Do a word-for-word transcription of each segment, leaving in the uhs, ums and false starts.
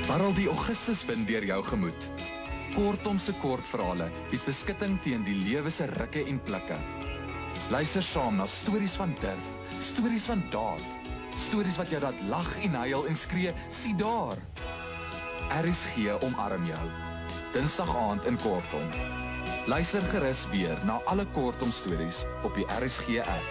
Warrel die Augustuswind deur jou gemoed. Kortom se kortverhale bied beskutting teen die lewe se rukke en plikke. Luister saam na stories van durf, stories van daad, stories wat jou laat lag en huil en skree, sien daar. R S G omarm jou. Dinsdag aand in Kortom. Luister gerus weer na alle Kortom stories op die R S G app.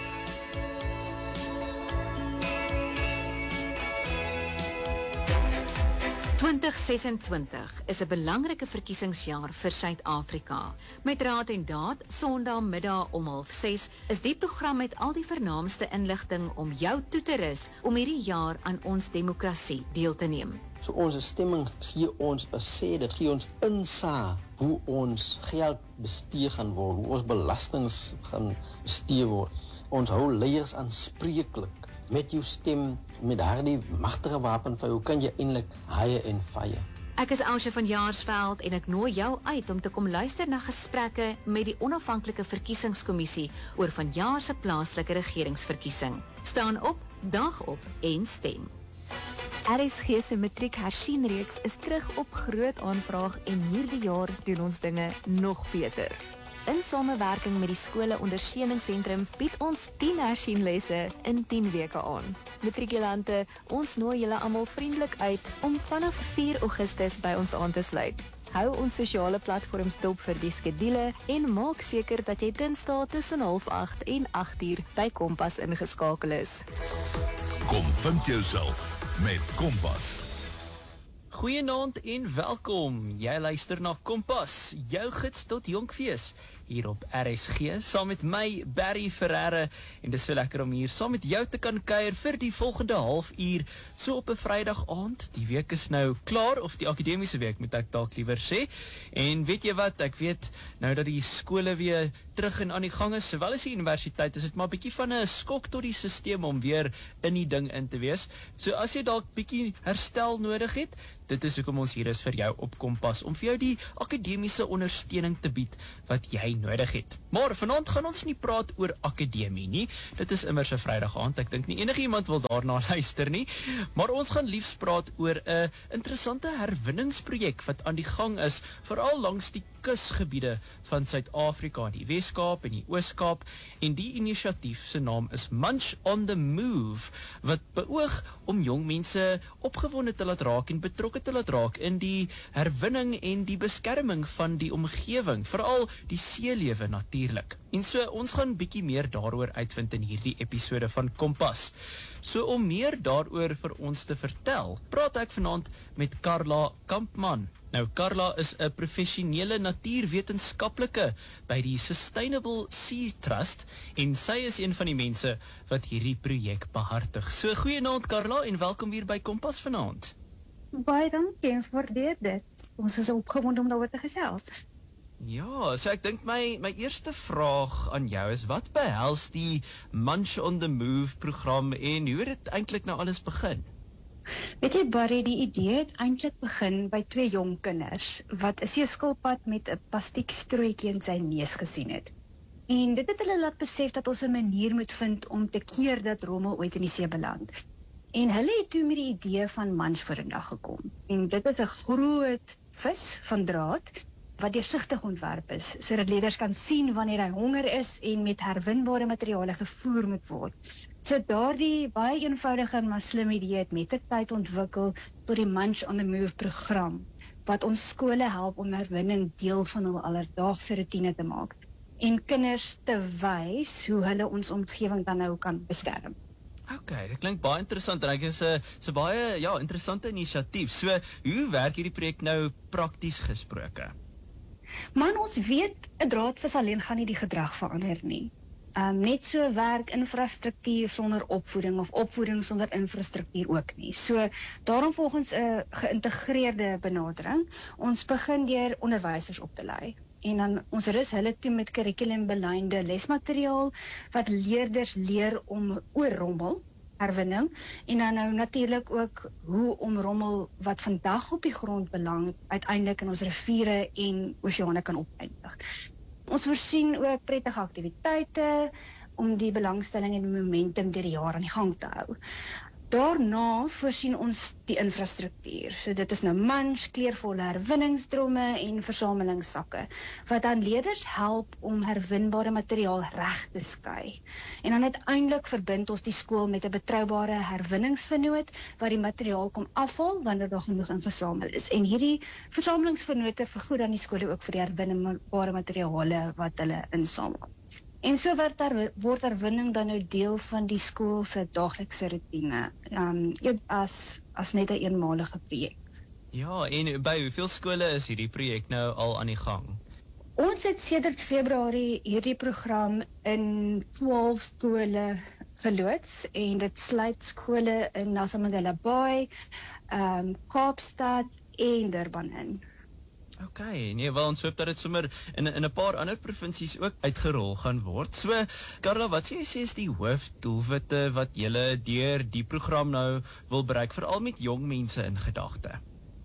twintig sesentwintig is 'n belangrike verkiesingsjaar vir Suid-Afrika. Met Raad en Daad, Sondag middag om half ses, is die program met al die vernaamste inligting om jou toe te rus om hierdie jaar aan ons demokrasie deel te neem. So ons stemming gee ons 'n sê, dit gee ons insaag hoe ons geld bestee gaan word, hoe ons belastings gaan bestee word. Ons hou leiers aanspreeklik. Met jou stem, met daardie magtige wapen van jou, kan jy eintlik haie en vye. Ek is Elsje van Jaarsveld en ek nooi jou uit om te kom luister na gesprekke met die onafhanklike verkiesingskommissie oor vanjaar se plaaslike regeringsverkiesing. Staan op, dag op en stem. R S G se matriek hersienreeks is terug op groot aanvraag en hierdie jaar doen ons dinge nog beter. In samewerking met die skole ondersteuningssentrum bied ons tien hersienlesse in tien weke aan. Matrikulante, ons nooi julle almal vriendelik uit om vanaf vier Augustus by ons aan te sluit. Hou ons sosiale platforms dop vir die skedule en maak seker dat jy Dinsdae tussen half agt en agt uur by Kompas ingeskakel is. Kom vind jouself met Kompas. Goeienaand en welkom. Jy luister na Kompas, jou gids tot Jonkfees, hier op R S G, saam met my, Barry Ferreira, en dis so lekker om hier saam met jou te kan kuier vir die volgende half uur, so op 'n Vrydag aand. Die week is nou klaar, of die akademiese week, moet ek dalk liewer sê, en weet jy wat, ek weet, nou dat die skole weer terug en aan die gang is, sowel as die universiteit, is dit maar bietjie van 'n skok tot die sisteem om weer in die ding in te wees. So as jy dalk bietjie herstel nodig het, dit is hoekom ons hier is vir jou op Kompas, om vir jou die akademiese ondersteuning te bied wat jy nodig het. Maar vanaand gaan ons nie praat oor akademie nie, dit is immers 'n Vrydag aand, ek dink nie enige iemand wil daarna luister nie, maar ons gaan liefs praat oor 'n interessante herwinningsprojek wat aan die gang is, veral langs die kusgebiede van Suid-Afrika, die Wes-Kaap en die Oos-Kaap, en die inisiatief se naam is Munch on the Move, wat beoog om jong mense opgewonde te laat raak en betrokke te laat raak in die herwinning en die beskerming van die omgewing, veral die seelewe natuurlik. En so, ons gaan bietjie meer daaroor uitvind in hierdie episode van Kompas. So om meer daaroor vir ons te vertel, praat ek vanaand met Carla Kampman. Nou, Carla is 'n professionele natuurwetenskaplike by die Sustainable Sea Trust en sy is een van die mense wat hierdie projek behartig. So, goeienaand Carla en welkom hier by Kompas vanaand. Baie dankie, ons waardeer dit. Ons is opgewonde om daaroor te gesels. Ja, so ek dink my, my eerste vraag aan jou is, wat behels die Munch on the Move program en hoe het dit eintlik nou alles begin? Weet jy Barry, die idee het eintlik begin by twee jong kinders, wat 'n seeskilpad met 'n plastiekstrooitjie in sy neus gesien het. En dit het hulle laat besef dat ons 'n manier moet vind om te keer dat rommel ooit in die see beland. En hulle het toe met die idee van Munch vorendag gekom. En dit is 'n groot vis van draad, wat deursigtig ontwerp is, sodat leerders kan sien wanneer hy honger is en met herwinbare materiale gevoer moet word. So daardie baie eenvoudige maar slim idee het met die tyd ontwikkel tot die Munch on the Move program, wat ons skole help om herwinning deel van hul alledaagse routine te maak en kinders te wys hoe hulle ons omgewing dan nou kan beskerm. Ok, dit klink baie interessant en ek is 'n so baie ja, interessante inisiatief. So, hoe werk hierdie projek nou prakties gesproke? Man, ons weet, 'n draadvis alleen gaan nie die gedrag verander nie. Um, net so werk infrastruktuur sonder opvoeding of opvoeding sonder infrastruktuur ook nie. So, daarom volgens 'n geïntegreerde benadering, ons begin deur onderwysers op te lei. En dan ons rus hulle toe met kurrikulumbeleide lesmateriaal, wat leerders leer om oor rommel, herwinning, en dan nou natuurlik ook hoe om rommel wat vandag op die grond beland, uiteindelik in ons riviere en oseane kan opeindig. Ons voorsien ook prettige aktiwiteite om die belangstelling en die momentum deur die jaar aan die gang te hou. Daarna voorsien ons die infrastruktuur. So dit is nou mans, kleurvolle herwinningsdromme en versamelingssakke, wat dan leerders help om herwinbare materiaal reg te skei. En dan uiteindelik verbind ons die skool met 'n betroubare herwinningsvernoot, wat die materiaal kom afhaal wanneer daar genoeg in versamel is. En hierdie versamelingsvernote vergoed dan die skole ook vir die herwinbare materiale wat hulle insamel. En so word, daar, word herwinning dan nou deel van die skool se daaglikse roetine, um, as, as net 'n een eenmalige projek. Ja, en by hoeveel skole is hierdie projek nou al aan die gang? Ons het sedert Februarie hierdie program in twaalf skole geloods, en dit sluit skole in Nelson Mandela Bay, um, Kaapstad en Durban in. Ok, nee, wel ons hoop dat dit sommer in, in 'n paar ander provinsies ook uitgerol gaan word. So, Karla, wat sê jy sê is die hoofdoelwitte wat julle deur die program nou wil bereik, veral met jong mense in gedagte?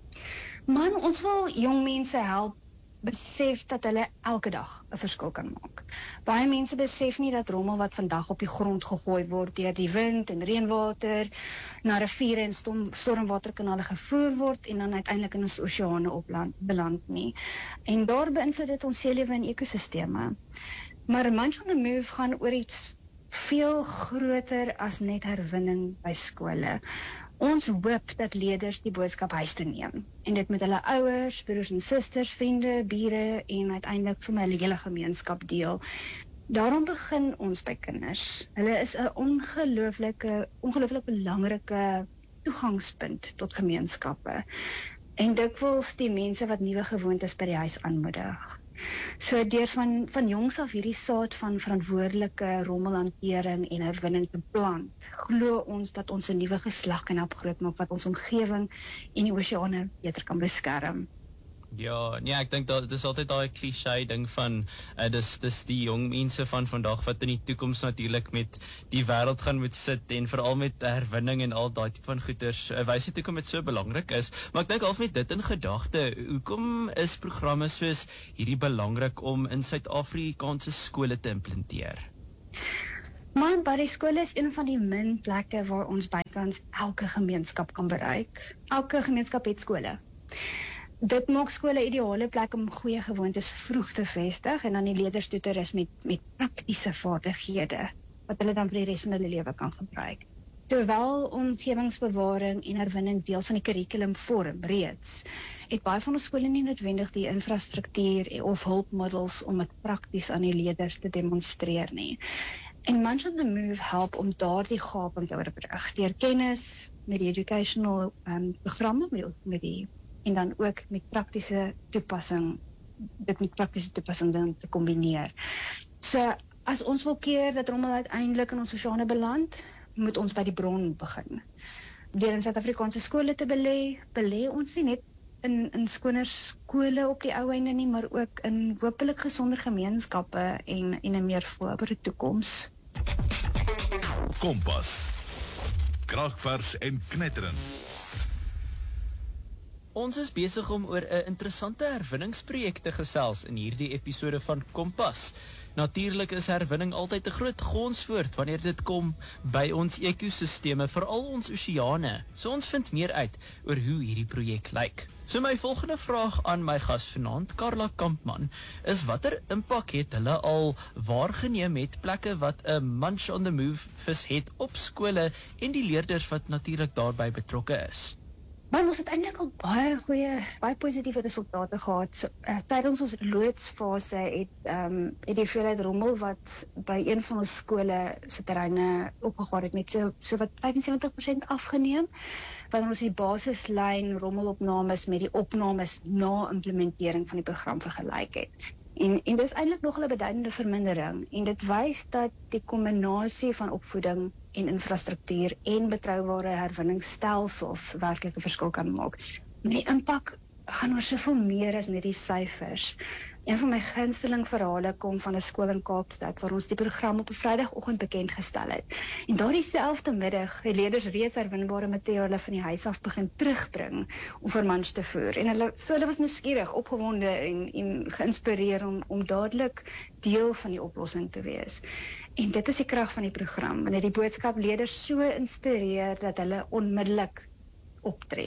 Man, ons wil jong mense help besef dat hulle elke dag 'n verskil kan maak. Baie mense besef nie dat rommel wat vandag op die grond gegooi word deur die wind en reënwater na riviere en storm, stormwaterkanale gevoer word en dan uiteindelik in ons oseane opland beland nie. En daar beïnvloed dit ons seelewe en ekosisteme. Maar Munch on the Move gaan oor iets veel groter as net herwinning by skole. Ons hoop dat leerders die boodskap huis toe neem en dit met hulle ouers, broers en susters, vriende, bure en uiteindelik sommer hulle hele gemeenskap deel. Daarom begin ons by kinders. Hulle is 'n ongelooflike, ongelooflik belangrike toegangspunt tot gemeenskappe. En dikwels die mense wat nuwe gewoontes by die huis aanmoedig. So deur van, van jongs af hierdie saad van verantwoordelike rommelhantering en herwinning te plant, glo ons dat ons 'n nuwe geslag kan help grootmaak wat ons omgewing en die oseane beter kan beskerm. Ja, nee, ek dink dat dit is altyd daai cliché ding van uh, dis dis die jong mense van vandag wat in die toekoms natuurlik met die wêreld gaan moet sit en veral met herwinning en al daai tipe van goeders. Uh, wys dit hoekom dit so belangrik is, maar ek dink half met dit in gedagte, hoekom is programme soos hierdie belangrik om in Suid-Afrikaanse skole te implementeer? Man, by die skole is een van die min plekke waar ons bykans elke gemeenskap kan bereik. Elke gemeenskap het skole. Dit maak skole 'n ideale plek om goeie gewoontes vroeg te vestig en dan die leerders toe te rus met, met praktiese vaardighede, wat hulle dan vir die res van hulle lewe kan gebruik. Terwyl omgewingsbewaring en herwinning deel van die kurrikulum vorm reeds, het baie van ons skole nie noodwendig die infrastruktuur of hulpmiddels om dit prakties aan die leerders te demonstreer nie. En Munch on the Move help om daardie gaping te oorbrug deur kennis met die educational um, programme, met die, met die en dan ook met praktiese toepassing, dit met praktiese toepassing dan te kombineer. So, as ons wil keer dat rommel uiteindelik in ons oseane beland, moet ons by die bron begin. Deur in Suid-Afrikaanse skole te belê, belê ons nie net in, in skoner skole op die ou einde nie, maar ook in hopelik gesonder gemeenskappe en, en 'n meer voorbereide toekoms. Kompas. Kragvers en knetterend. Ons is besig om oor 'n interessante herwinningsprojek te gesels in hierdie episode van Kompas. Natuurlik is herwinning altyd 'n groot gonswoord wanneer dit kom by ons ekosisteme, veral ons oseane. So ons vind meer uit oor hoe hierdie projek lyk. So my volgende vraag aan my gas vanaand, Karla Kampman, is watter impak het hulle al waargeneem met plekke wat 'n Munch on the Move vis het op skole en die leerders wat natuurlik daarbey betrokke is? Maar ons het eintlik al baie goeie, baie positiewe resultate gehad. So, uh, tydens ons loodsfase het, um, het die hoeveelheid rommel wat by een van ons skole se terreine opgegaar het met so, so wat vyfensewentig persent afgeneem, wanneer ons die basislyn rommelopnames met die opnames na implementering van die program vergelyk het. En, en dit is eintlik nog 'n beduidende vermindering en dit wys dat die kombinasie van opvoeding en infrastruktuur en betroubare herwinningsstelsels werklik 'n verskil kan maak. Die impak gaan oor soveel meer as net die syfers. Een van my gunsteling verhale kom van 'n skool in Kaapstad waar ons die program op 'n Vrydagoggend bekend gestel het. En daardie selfde middag het leerders reeds herwinbare materiale van die huis af begin terugbring om vir mans te voer. En hulle so hulle was nuuskierig, opgewonde en en geïnspireer om om dadelik deel van die oplossing te wees. En dit is die krag van die program, wanneer die boodskap leerders so inspireer dat hulle onmiddellik optree.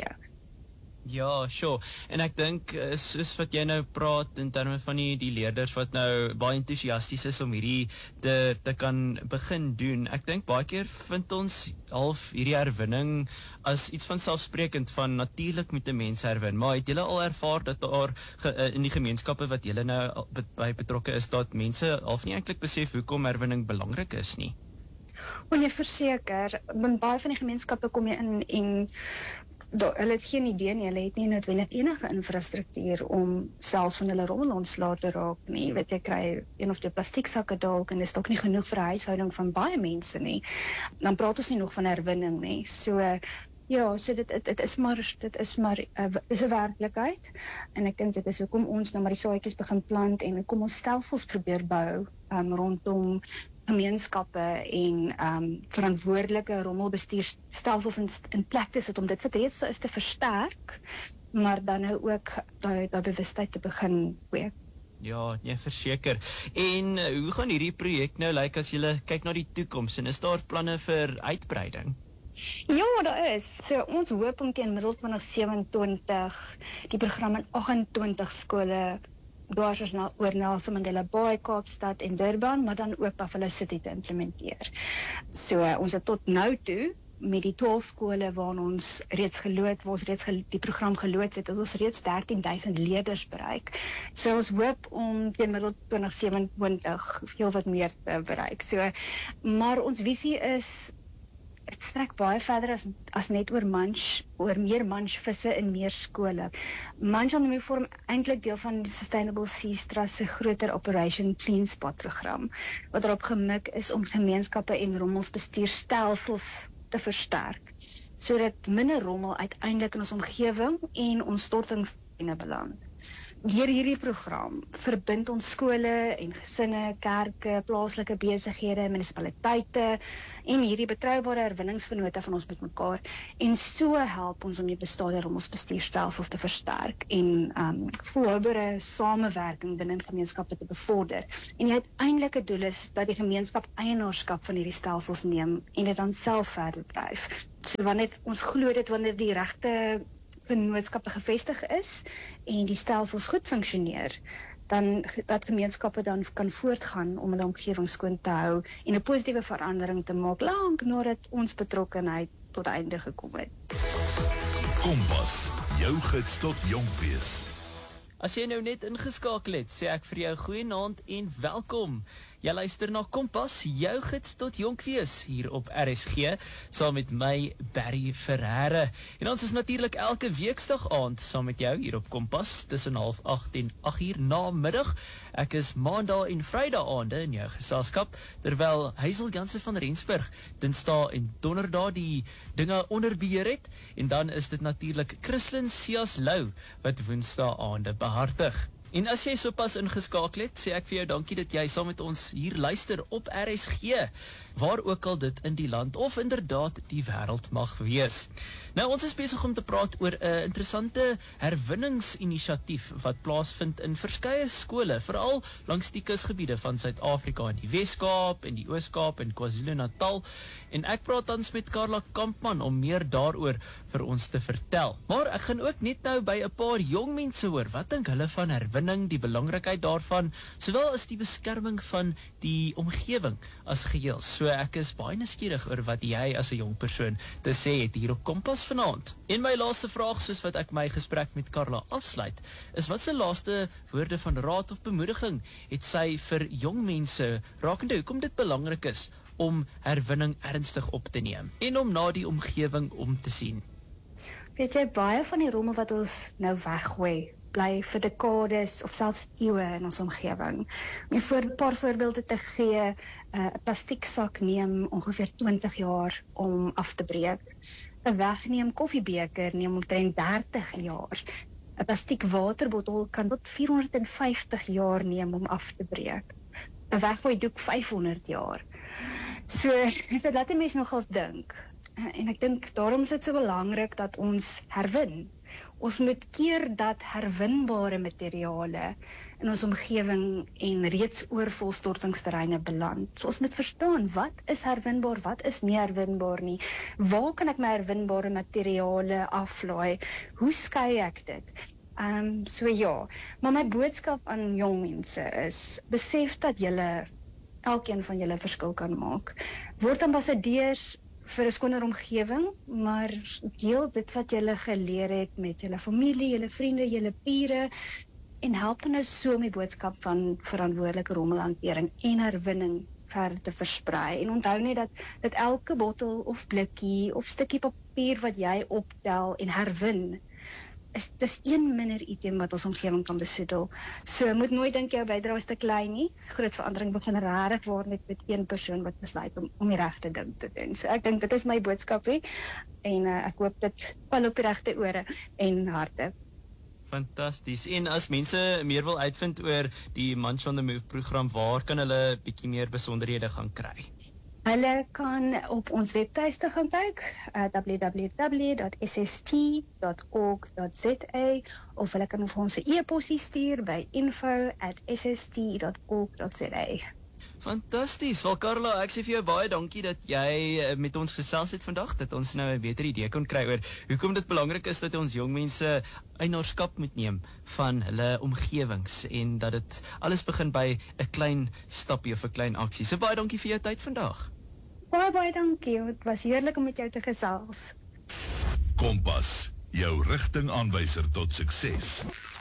Ja, sure. En ek dink soos wat jy nou praat in terme van die, die leerders wat nou baie entoesiasties is om hierdie te, te kan begin doen. Ek dink baie keer vind ons half hierdie herwinning as iets van selfsprekend van natuurlik met 'n mens herwin. Maar het julle al ervaar dat daar ge, in die gemeenskappe wat julle nou by betrokke is, dat mense half nie eintlik besef hoekom herwinning belangrik is nie? Want jy verseker, in baie van die gemeenskappe kom jy in en Da, hulle het geen idee nie, hulle het nie noodwendig enige infrastruktuur om selfs van hulle rommel ontslae te raak nie. Weet jy, kry een of twee plastieksakke dalk en dis dalk nie genoeg vir 'n huishouding van baie mense nie. Dan praat ons nie nog van herwinning nie. So ja, so dit dit, dit is maar dit is maar uh, is 'n werklikheid en ek dink dit is hoekom ons nou maar die saadjies begin plant en kom ons stelsels probeer bou um, rondom gemeenskappe en um, verantwoordelike rommelbestuurstelsels in, in plek te sit om dit wat reeds so is te versterk, maar dan nou ook daai daai bewustheid te begin kweek. Ja, nee, verseker. En uh, hoe gaan hierdie projek nou lyk as jy kyk na die toekoms en is daar planne vir uitbreiding? Ja, daar is. So ons hoop om teen middel twintig sewe-en-twintig die program in agt en twintig skole dwars oor Nelson Mandela Bay, Kaapstad en Durban, maar dan ook Buffalo City te implementeer. So uh, ons het tot nou toe met die twaalf skole waar ons reeds gelood, waar ons reeds gel die program geloods het, het ons reeds dertien duisend leerders bereik. So ons hoop om teen middel twintig sewe-en-twintig heel wat meer te bereik. So, maar ons visie is dit strek baie verder as, as net oor munch, oor meer munchvisse in meer skole. Munch on vorm eintlik deel van die Sustainable Seas Trust se groter Operation Clean Spot program, wat daarop gemik is om gemeenskappe en rommelsbestuurstelsels te versterk, sodat minder rommel uiteindelik in ons omgewing en ons stortingspenne beland. Deur hierdie program verbind ons skole en gesinne, kerke, plaaslike besighede, munisipaliteite en hierdie betroubare herwinningsvennote van ons met mekaar en so help ons om die bestaande rommelsbestuurstelsels te versterk en um, volhoubare samewerking binne gemeenskappe te bevorder. En die uiteindelike doel is dat die gemeenskap eienaarskap van hierdie stelsels neem en dit dan self verder dryf. So wanneer ons glo dit wanneer die regte vennootskappe gevestig is en die stelsels goed funksioneer, dan dat gemeenskappe dan kan voortgaan om hulle omgewing skoon te hou en 'n positiewe verandering te maak lank nadat ons betrokkenheid tot einde gekom het. Kompas, jou gids tot jonk wees. As jy nou net ingeskakel het, sê ek vir jou goeienaand en welkom. Jy luister na Kompas, jou gids tot jonk wees, hier op R S G, saam met my, Barry Ferreira. En ons is natuurlik elke weeksdag aand saam met jou hier op Kompas, tussen half agt en agt uur namiddag. Ek is maandag en vrydag aande in jou geselskap, terwyl Hazel Jansen van Rensburg dinsdae en donderdae die dinge onder beheer het. En dan is dit natuurlik Christlyn Sias Lou wat woensdae aande behartig. En as jy sopas ingeskakel het, sê ek vir jou dankie dat jy saam met ons hier luister op R S G, waar ook al dit in die land of inderdaad die wêreld mag wees. Nou, ons is besig om te praat oor 'n interessante herwinningsinisiatief wat plaasvind in verskeie skole, veral langs die kusgebiede van Suid-Afrika in die Wes-Kaap en die Oos-Kaap en KwaZulu-Natal. En ek praat tans met Karla Kampman om meer daaroor vir ons te vertel. Maar ek gaan ook net nou by 'n paar jong mense hoor, wat dink hulle van herwinning, die belangrikheid daarvan, sowel as die beskerming van die omgewing as geheel. So ek is baie nuuskierig oor wat jy as 'n jong persoon te sê het hier op Kompas vanaand. En my laaste vraag, soos wat ek my gesprek met Karla afsluit, is wat se laaste woorde van raad of bemoediging het sy vir jong mense rakende hoekom dit belangrik is om herwinning ernstig op te neem en om na die omgewing om te sien? Weet jy, baie van die rommel wat ons nou weggooi, bly vir dekades of selfs eeue in ons omgewing. Om voor 'n paar voorbeelde te gee, 'n uh, plastieksak neem ongeveer twintig jaar om af te breek. 'n Wegneem koffiebeker neem omtrent dertig jaar. 'n plastiek waterbottel kan tot vierhonderdvyftig jaar neem om af te breek. 'n Weggooi doek vyfhonderd jaar. So, dit laat die mens nogals dink. En ek dink daarom is dit so belangrik dat ons herwin. Ons moet keer dat herwinbare materiale in ons omgewing en reeds oor volstortingsterreine beland. So ons moet verstaan, wat is herwinbaar, wat is nie herwinbaar nie. Waar kan ek my herwinbare materiale aflaai? Hoe skei ek dit? Um, so ja, maar my boodskap aan jong mense is, besef dat julle, elkeen van julle verskil kan maak. Word ambassadeurs vir 'n skoner omgewing, maar deel dit wat julle geleer het met julle familie, julle vriende, julle bure, en help dan nou so om die boodskap van verantwoordelike rommelhantering en herwinning verder te versprei. En onthou net dat, dat elke bottel of blikkie of stukkie papier wat jy optel en herwin, is dis een minder item wat ons omgewing kan besoedel. So moet nooit dink jou bydrae is te klein nie. Groot verandering begin regtig waar net met een persoon wat besluit om om die regte ding te doen. So ek dink dit is my boodskap hè, en uh, ek hoop dit val op die regte ore en harte. Fantasties. En as mense meer wil uitvind oor die Munch on the Move program, waar kan hulle bietjie meer besonderhede gaan kry? Hulle kan op ons webtuiste gaan kyk, uh, w w w dot s s t dot org dot z a, of hulle kan vir ons 'n e-posie stuur by info at s s t dot org dot z a. Fantasties. Wel Carla, ek sê vir jou baie dankie dat jy met ons gesels het vandag, dat ons nou 'n beter idee kon kry oor hoekom dit belangrik is dat ons jong mense eienaarskap moet neem van hulle omgewings en dat dit alles begin by 'n klein stapie of 'n klein aksie. So baie dankie vir jou tyd vandag. Baie baie dankie. Dit was heerlik om met jou te gesels. Kompas, jou rigtingaanwyser tot sukses.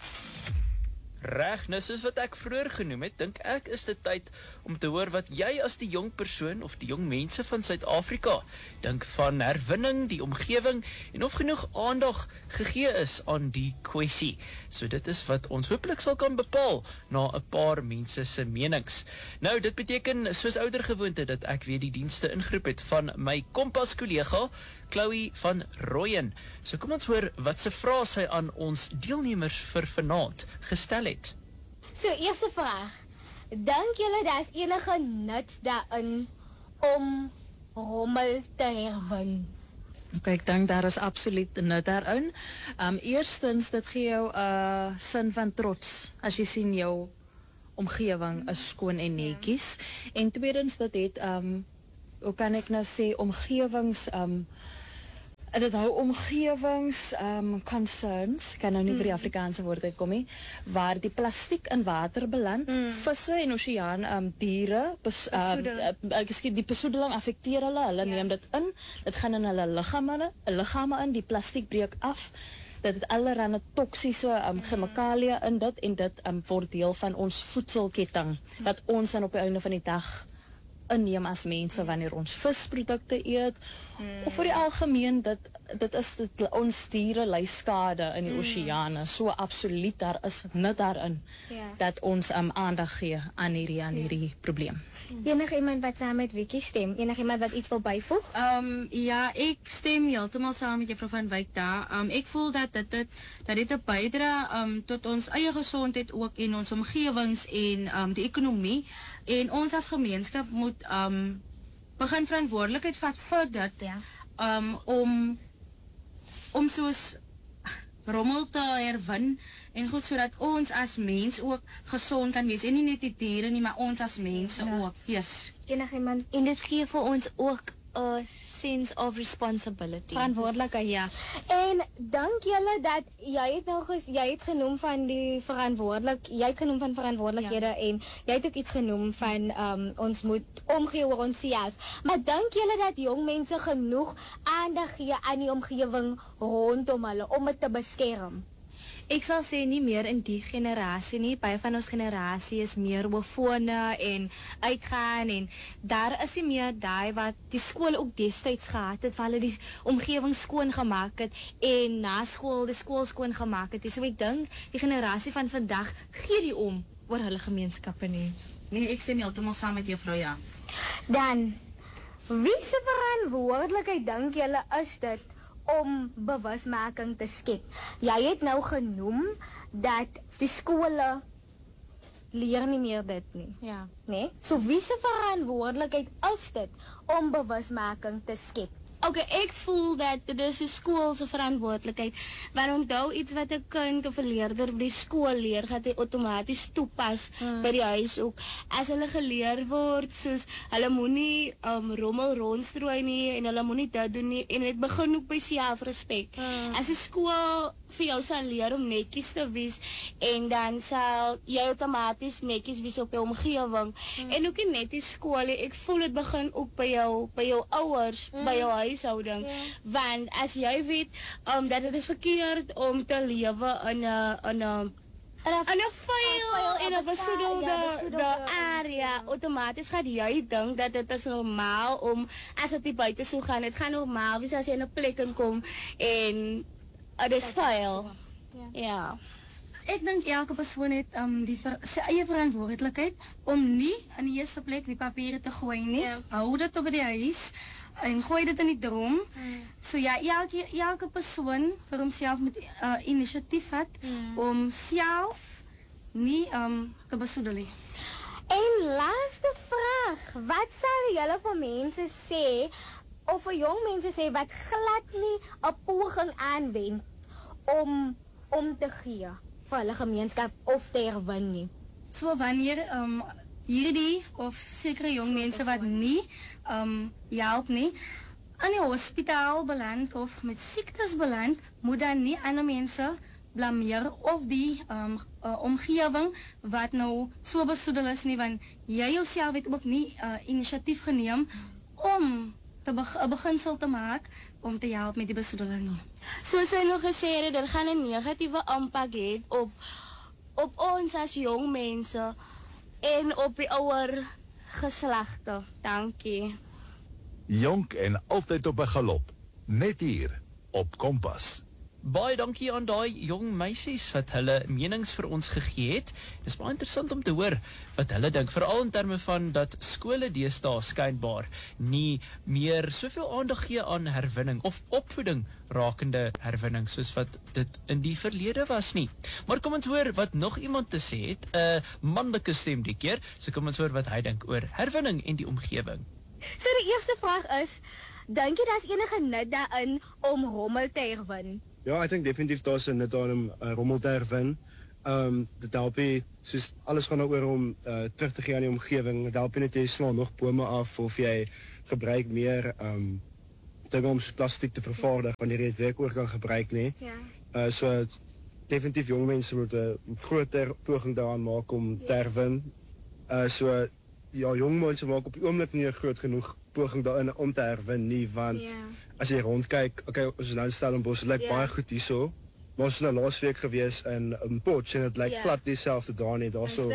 Reg, nou soos wat ek vroeër genoem het, dink ek is dit tyd om te hoor wat jy as die jong persoon of die jong mense van Suid-Afrika dink van herwinning, die omgewing en of genoeg aandag gegee is aan die kwessie. So dit is wat ons hopelik sal kan bepaal na 'n paar mense se menings. Nou dit beteken soos ouer gewoonte dat ek weer die dienste ingeroep het van my Kompas kollega Chloe van Rooyen. So kom ons hoor wat se vrae sy aan ons deelnemers vir vanaand gestel het. So eerste vraag. Dink julle daar is enige nut daarin om rommel te herwin? Okay, ek dink daar is absoluut nut daarin. Um, eerstens, dit gee jou 'n uh, sin van trots as jy sien jou omgewing is skoon en netjies. Ja. En tweedens, dit het, um, hoe kan ek nou sê, omgewings... Um, dit hou omgewings um, concerns, kan nou nie mm. vir die Afrikaanse woord uitkom nie, waar die plastiek in water beland, mm. visse en oseaan, um, diere, bes, um, uh, die besoedeling affekteer hulle, hulle ja. neem dit in, dit gaan in hulle liggame, liggame in, die plastiek breek af, dit het allerhande toksiese um, chemikalie in dit, en dit um, word deel van ons voedselketting, wat ons dan op die einde van die dag inneem as mense wanneer ons visprodukte eet, mm. of vir die algemeen, dit, dit is dit, ons diere ly skade in die mm. oseane, so absoluut daar is nut daarin, yeah. dat ons um, aandag gee aan hierdie, aan hierdie yeah. probleem. Enige iemand wat saam met Wikkie stem? Enige iemand wat iets wil byvoeg? Um, ja, ek stem heeltemal saam met juffrou van Wyk daar. Um, ek voel dat dit, dit, dat dit 'n bydra um, tot ons eie gesondheid ook en ons omgewings en um, die ekonomie. En ons as gemeenskap moet um, begin verantwoordelikheid vat vir dit, ja. um, om, om soos rommel te herwin en goed, sodat ons as mens ook gezond kan wees. En nie net die diere nie, maar ons as mense ja. ook. Yes. Iemand, en dit gee vir ons ook a sense of responsibility. Verantwoordelikheid, ja. En dank julle dat jy het nou ges, jy het genoem van die verantwoordelik, jy het genoem van verantwoordelikhede ja. en jy het ook iets genoem van um, ons moet omgee oor onsself. Maar dank julle dat jong mense genoeg aandag gee aan die omgewing rondom hulle om dit te beskerm. Ek sal sê nie meer in die generasie nie, baie van ons generasie is meer oor fone en uitgaan en daar is nie meer daai wat die skool ook destyds gehad het, waar hulle die omgewing skoon gemaak het en na skool die skool skoon gemaak het. So ek dink die generasie van vandag gee die om oor hulle gemeenskappe nie. Nee, ek stem heeltemal saam met juffrou, ja. Dan, wie se verantwoordelikheid dink julle is dit om bewusmaking te skep. Jy het nou genoem dat die skole leer nie meer dit nie. Ja. Nee? So wie se verantwoordelikheid is dit om bewusmaking te skep? Oké, okay, ek voel dat dit is die skool se verantwoordelikheid. Want onthou iets wat 'n kind of 'n leerder by die skool leer, gaan hy outomaties toepas hmm. by die huis ook. As hulle geleer word soos hulle moenie um, rommel rondstrooi nie en hulle moenie dit doen nie en dit begin ook by selfrespek. Hmm. As 'n skool vir jou sal leer om netjies te wees en dan sal jy outomaties netjies wees op jou omgewing. Hmm. En ook nie net die skool, ek voel dit begin ook by jou by jou ouers, hmm. by jou huishouding. Yeah. Want as jy weet um, dat het is verkeerd om te lewe in 'n in 'n in 'n vuil en 'n besoedelde area, outomaties gaan jy dink dat dit is normaal om as dit buite sou gaan, dit gaan normaal wees as jy in 'n plek inkom en dit is vuil. Ja. Ja. Ek dink elke persoon het um, die ver, sy eie verantwoordelikheid om nie in die eerste plek die papiere te gooi nie. Yeah. Hou dit op by die huis en gooi dit in die drom. Mm. So ja, elke, elke persoon vir homself met uh, initiatief het mm. om self nie um, te besoedel nie. En laaste vraag, wat sal julle vir mense sê of vir jong mense sê wat glad nie 'n poging aanwend om om te gee vir hulle gemeenskap of te herwin nie? So wanneer um, hierdie of sekere jong mense wat nie um, help nie, in die hospitaal beland of met siektes beland, moet dan nie ander mense blameer of die um, uh, omgewing wat nou so besoedel is nie, want jy jouself het ook nie uh, initiatief geneem om te beg 'n beginsel te maak om te help met die besoedeling nie. Soos hy nog gesê het, dit gaan 'n negatiewe impak hê op op ons as jong mense en op die ouer geslagte. Dankie. Jonk en altyd op 'n galop. Net hier op Kompas. Baie dankie aan daai jong meisies wat hulle menings vir ons gegee het. Dis baie interessant om te hoor wat hulle dink, veral in terme van dat skole deesdae skynbaar nie meer soveel aandag gee aan herwinning of opvoeding rakende herwinning soos wat dit in die verlede was nie. Maar kom ons hoor wat nog iemand te sê het, 'n manlike stem die keer. So kom ons hoor wat hy dink oor herwinning en die omgewing. So die eerste vraag is, dink jy daar's enige nut daarin om rommel te herwin? Ja, ek dink definitief daar's 'n nut aan om uh, rommel te herwin. Ehm um, dit help jy, soos alles gaan oor om uh, terug te gee aan die omgewing. Dit help jy net jy slaan nog bome af of jy gebruik meer ehm um, dinge om plastiek te vervaardig wanneer jy dit weer oor kan gebruik nie. Ja. Uh, so definitief jong mense moet 'n groter poging daaraan maak om te herwin. Uh, so ja, jong mense maak op die oomblik nie 'n groot genoeg poging daarin om te herwin nie, want yeah. as jy rondkyk, okay, ons is nou in Stellenbosch, dit lyk yeah. baie goed hierso, maar ons is nou laasweek gewees in in Potch en dit lyk yeah. glad dieselfde daar net daarso.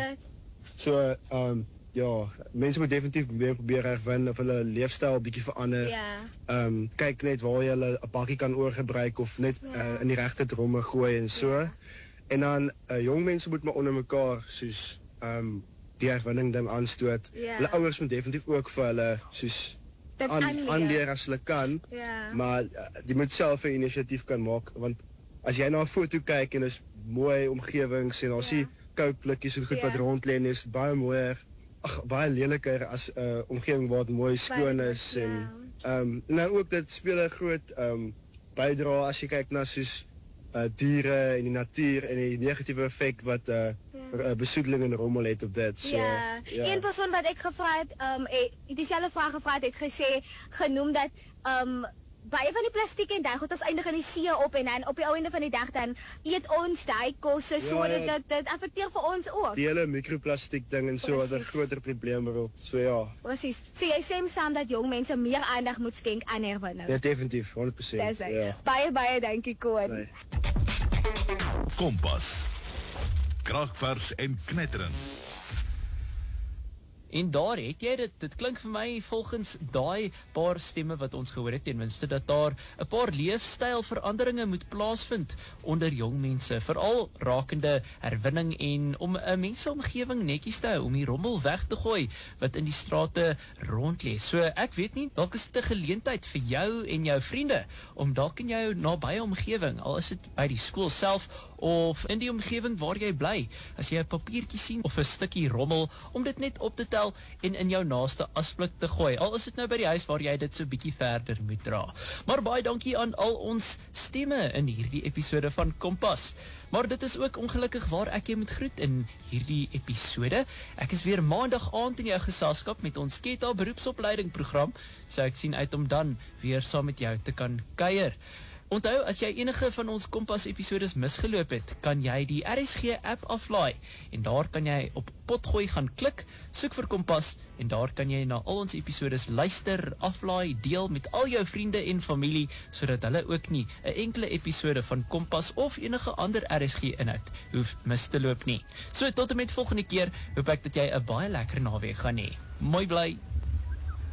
So ehm um, ja, mense moet definitief meer probeer herwin of hulle leefstyl bietjie verander. Ehm yeah. um, kyk net waar jy hulle 'n bakkie kan oorgebruik of net yeah. uh, in die regte dromme gooi en so. Yeah. En dan uh, jong mense moet maar onder mekaar soos ehm um, die herwinning ding aanstoot. Yeah. Hulle ouers moet definitief ook vir hulle soos aanleer as hulle kan. Yeah. Maar uh, die moet self 'n inisiatief kan maak, want as jy na 'n foto kyk en is mooi omgewings en ons yeah. sien koukblikkies en goed yeah. wat rond lê, is baie mooier, ag baie leliker as 'n uh, omgewing wat mooi skoon is yeah. en ehm um, en dan ook dit speel 'n groot ehm um, bydra as jy kyk na soos uh, diere en die natuur en die negatiewe effek wat uh, yeah. besoedeling en rommel het op dit. So, ja. ja, een persoon wat ek gevra het, um, het dieselfde vraag gevra het, het gesê, genoem dat um, baie van die plastiek en daai goed ons eindig in die see op en dan op die ou einde van die dag dan eet ons daai kosse ja, so dat dit, dit affekteer vir ons ook. Die hele mikroplastiek ding en so wat 'n groter probleem word. So ja. Presies. So jy stem saam dat jong mense meer aandag moet skenk aan herwinning. Ja, definitief, honderd persent. Ja. Baie baie dankie Koen. Kompas. Kragvers en knetterend. En daar het jy dit, dit klink vir my volgens daai paar stemme wat ons gehoor het, ten minste dat daar 'n paar leefstylveranderinge moet plaasvind onder jong mense, veral rakende herwinning en om 'n menseomgewing netjies te hou, om die rommel weg te gooi wat in die strate rondlê. So ek weet nie, dalk is dit 'n geleentheid vir jou en jou vriende om dalk in jou nabye omgewing, al is dit by die skool self of in die omgewing waar jy bly, as jy 'n papiertjie sien of 'n stukkie rommel, om dit net op te tel en in jou naaste asblik te gooi, al is dit nou by die huis waar jy dit so bietjie verder moet dra. Maar baie dankie aan al ons stemme in hierdie episode van Kompas. Maar dit is ook ongelukkig waar ek jou moet groet in hierdie episode. Ek is weer maandag aand in jou geselskap met ons Keta beroepsopleiding program, so ek sien uit om dan weer saam met jou te kan kuier. Onthou, as jy enige van ons Kompas episodes misgeloop het, kan jy die R S G app aflaai en daar kan jy op potgooi gaan klik, soek vir Kompas en daar kan jy na al ons episodes luister, aflaai, deel met al jou vriende en familie, sodat hulle ook nie 'n enkele episode van Kompas of enige ander R S G inhoud hoef mis te loop nie. So tot en met volgende keer, hoop ek dat jy 'n baie lekker naweek gaan hê. Mooi bly.